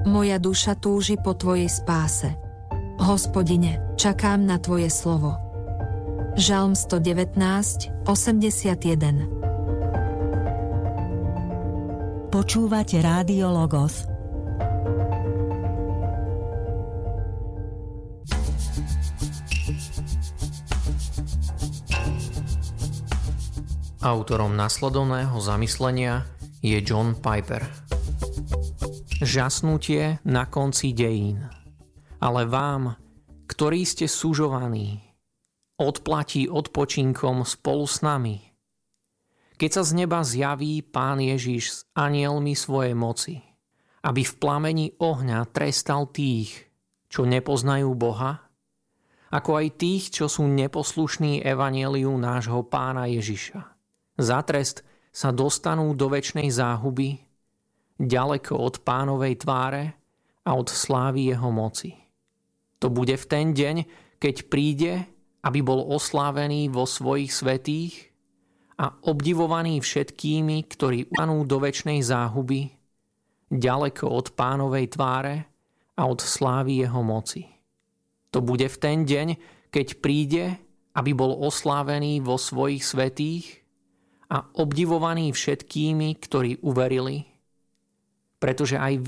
Moja duša túži po Tvojej spáse. Hospodine, čakám na Tvoje slovo. Žalm 119, 81. Počúvate Rádio Logos. Autorom nasledovného zamyslenia je John Piper. Žasnutie na konci dejín. Ale vám, ktorí ste sužovaní, odplatí odpočinkom spolu s nami. Keď sa z neba zjaví Pán Ježiš s anielmi svojej moci, aby v plameni ohňa trestal tých, čo nepoznajú Boha, ako aj tých, čo sú neposlušní evanjeliu nášho Pána Ježiša. Za trest sa dostanú do večnej záhuby, ďaleko od Pánovej tváre a od slávy jeho moci. To bude v ten deň, keď príde, aby bol oslávený vo svojich svätých a obdivovaný všetkými, ktorí ustanú do večnej záhuby, ďaleko od Pánovej tváre a od slávy jeho moci. To bude v ten deň, keď príde, aby bol oslávený vo svojich svätých a obdivovaný všetkými, ktorí uverili, pretože aj